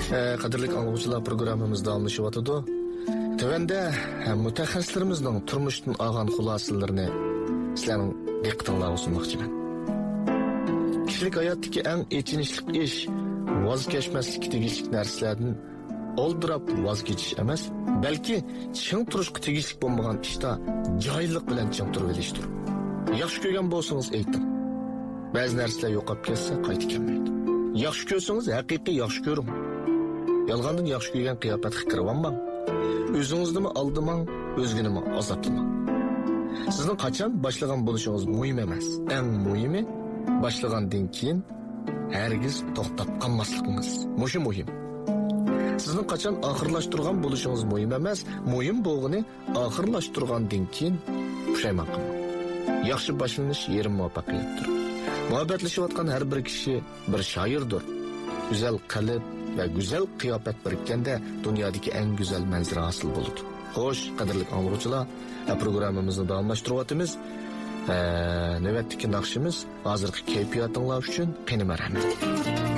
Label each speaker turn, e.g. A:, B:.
A: Qadrli anglag'uvchilar, programmamiz davomlashyapti. Tövəndə mütəxəssislərimizin turmuşdan alğan xülasələrini sizlərin diqqətinizə sunmaqçıyam. Kişilik həyatdakı ən echinishli iş vaz keçməslik tegishli narsalardan oldirab vaz kechish emas, balki ching turishga tegishli bo'lmagan ishda joyliq bilan ching turib olishdir. Yaxshi ko'rgan bo'lsangiz ayting. Ba'zi narsalar yo'qolib ketsa qayta kelmaydi. Yaxshi ko'rsangiz haqiqiy yaxshi ko'ring. Yolg'ondan yaxshi ko'rgan qiyofatga kirib olmang. O'zingizni aldamang, o'zginimi azoblamang. Sizning qachon boshlagan bo'lishingiz muhim emas. Eng muhimi boshlagandan keyin hargiz to'xtab qolmasligingiz. Mushi muhim. Sizning qachon oxirlashtirgan bo'lishingiz muhim emas. Muhim bo'lgani oxirlashtirgandan keyin pushaymon qilmang. Yaxshi boshlanish yerim muvaffaqiyatdir. Muhabbatlashayotgan har bir kishi bir shoirdir. Güzel qalb ve güzel kıyafet birikkende dünyadaki en güzel manzara hasıl buldu. Hoş, qadrli anglag'uvchilar, programmamizni davomlashtiryapmiz. Navbatdagi naqshimiz hozirgi kayfiyatinglar uchun qani marhamat.